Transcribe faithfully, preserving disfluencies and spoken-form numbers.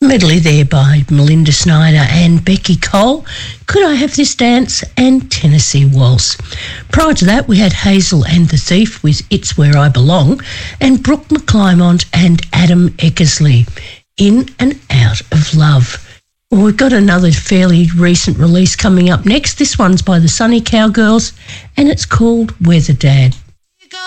medley there by Melinda Snyder and Becky Cole. Could I Have This Dance and Tennessee Waltz. Prior to that, we had Hazel and the Thief with It's Where I Belong, and Brooke McClymont and Adam Eckersley, In and Out of Love. Well, we've got another fairly recent release coming up next. This one's by the Sunny Cowgirls, and it's called Weather Dad.